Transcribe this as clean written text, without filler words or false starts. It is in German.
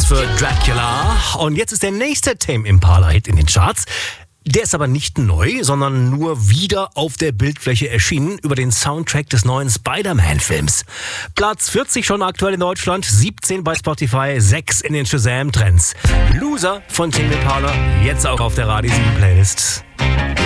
Remix für Dracula. Und jetzt ist der nächste Tame Impala-Hit in den Charts. Der ist aber nicht neu, sondern nur wieder auf der Bildfläche erschienen über den Soundtrack des neuen Spider-Man-Films. Platz 40 schon aktuell in Deutschland, 17 bei Spotify, 6 in den Shazam-Trends. Loser von Tame Impala, jetzt auch auf der Radio 7 Playlist.